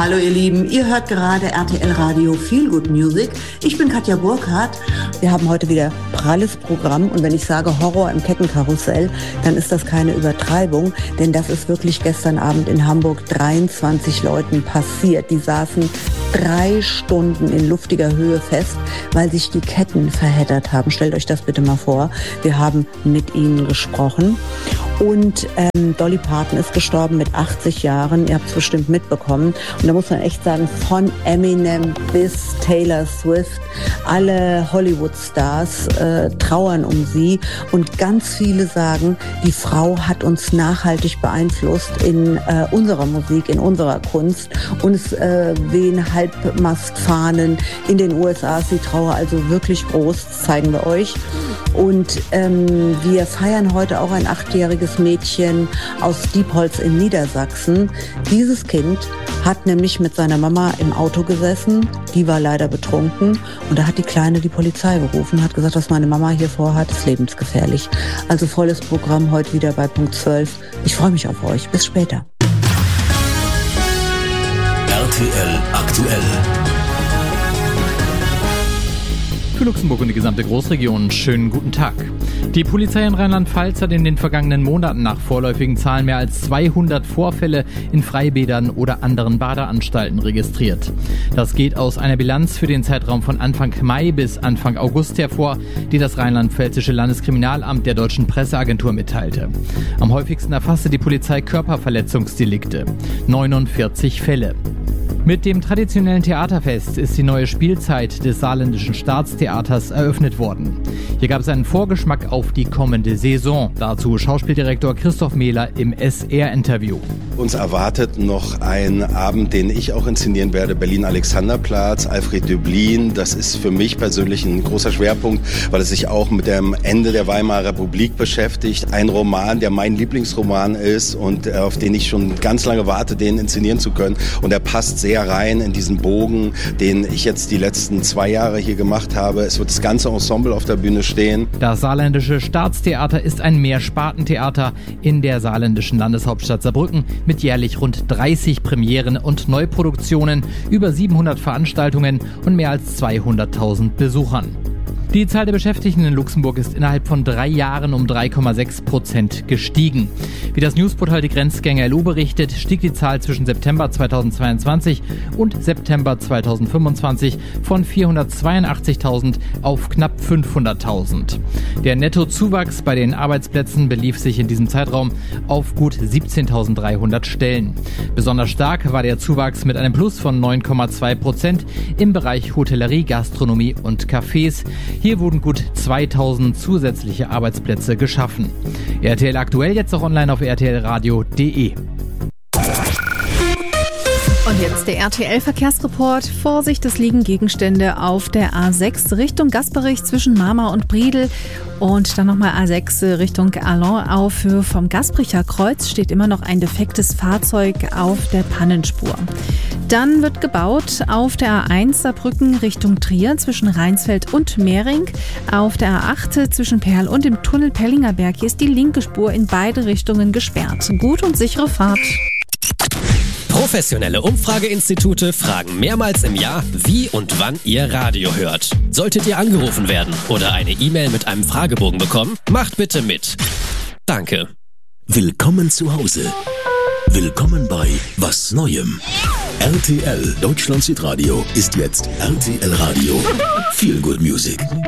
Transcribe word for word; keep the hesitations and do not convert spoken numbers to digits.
Hallo ihr Lieben, ihr hört gerade R T L Radio Feel Good Music. Ich bin Katja Burkhardt. Wir haben heute wieder pralles Programm und wenn ich sage Horror im Kettenkarussell, dann ist das keine Übertreibung, denn das ist wirklich gestern Abend in Hamburg dreiundzwanzig Leuten passiert. Die saßen drei Stunden in luftiger Höhe fest, weil sich die Ketten verheddert haben. Stellt euch das bitte mal vor. Wir haben mit ihnen gesprochen. Und ähm, Dolly Parton ist gestorben mit achtzig Jahren. Ihr habt es bestimmt mitbekommen. Und da muss man echt sagen, von Eminem bis Taylor Swift, alle Hollywood-Stars äh, trauern um sie. Und ganz viele sagen, die Frau hat uns nachhaltig beeinflusst in äh, unserer Musik, in unserer Kunst. Und es äh, wehen Halbmastfahnen in den U S A. Ist die Trauer also wirklich groß, das zeigen wir euch. Und ähm, wir feiern heute auch ein achtjähriges Mädchen aus Diepholz in Niedersachsen. Dieses Kind hat nämlich mit seiner Mama im Auto gesessen. Die war leider betrunken. Und da hat die Kleine die Polizei gerufen, hat gesagt, was meine Mama hier vorhat, ist lebensgefährlich. Also volles Programm heute wieder bei Punkt zwölf. Ich freue mich auf euch. Bis später. R T L aktuell. Für Luxemburg und die gesamte Großregion schönen guten Tag. Die Polizei in Rheinland-Pfalz hat in den vergangenen Monaten nach vorläufigen Zahlen mehr als zweihundert Vorfälle in Freibädern oder anderen Badeanstalten registriert. Das geht aus einer Bilanz für den Zeitraum von Anfang Mai bis Anfang August hervor, die das rheinland-pfälzische Landeskriminalamt der Deutschen Presseagentur mitteilte. Am häufigsten erfasste die Polizei Körperverletzungsdelikte, neunundvierzig Fälle. Mit dem traditionellen Theaterfest ist die neue Spielzeit des Saarländischen Staatstheaters eröffnet worden. Hier gab es einen Vorgeschmack auf die kommende Saison. Dazu Schauspieldirektor Christoph Mähler im S R-Interview. Uns erwartet noch ein Abend, den ich auch inszenieren werde, Berlin-Alexanderplatz, Alfred Döblin. Das ist für mich persönlich ein großer Schwerpunkt, weil es sich auch mit dem Ende der Weimarer Republik beschäftigt. Ein Roman, der mein Lieblingsroman ist und auf den ich schon ganz lange warte, den inszenieren zu können. Und er passt sehr rein in diesen Bogen, den ich jetzt die letzten zwei Jahre hier gemacht habe. Es wird das ganze Ensemble auf der Bühne stehen. Das Saarländische Staatstheater ist ein Mehrspartentheater in der saarländischen Landeshauptstadt Saarbrücken mit jährlich rund dreißig Premieren und Neuproduktionen, über siebenhundert Veranstaltungen und mehr als zweihunderttausend Besuchern. Die Zahl der Beschäftigten in Luxemburg ist innerhalb von drei Jahren um drei Komma sechs Prozent gestiegen. Wie das Newsportal Die Grenzgänger L U berichtet, stieg die Zahl zwischen September zweitausendzweiundzwanzig und September zweitausendfünfundzwanzig von vierhundertzweiundachtzigtausend auf knapp fünfhunderttausend. Der Nettozuwachs bei den Arbeitsplätzen belief sich in diesem Zeitraum auf gut siebzehntausenddreihundert Stellen. Besonders stark war der Zuwachs mit einem Plus von neun Komma zwei Prozent im Bereich Hotellerie, Gastronomie und Cafés. Hier wurden gut zweitausend zusätzliche Arbeitsplätze geschaffen. R T L aktuell jetzt auch online auf r t l radio punkt d e. Und jetzt der R T L-Verkehrsreport. Vorsicht, es liegen Gegenstände auf der A sechs Richtung Gasperich zwischen Marmar und Briedel. Und dann nochmal A sechs Richtung Allons auf Höhe vom Gaspricher Kreuz steht immer noch ein defektes Fahrzeug auf der Pannenspur. Dann wird gebaut auf der A eins Saarbrücken Richtung Trier zwischen Rheinsfeld und Mehring. Auf der A acht zwischen Perl und dem Tunnel Pellinger Berg hier ist die linke Spur in beide Richtungen gesperrt. Gut und sichere Fahrt. Professionelle Umfrageinstitute fragen mehrmals im Jahr, wie und wann ihr Radio hört. Solltet ihr angerufen werden oder eine E-Mail mit einem Fragebogen bekommen, macht bitte mit. Danke. Willkommen zu Hause. Willkommen bei Was Neuem. R T L Deutschland Südradio ist jetzt R T L Radio. Feel Good Music.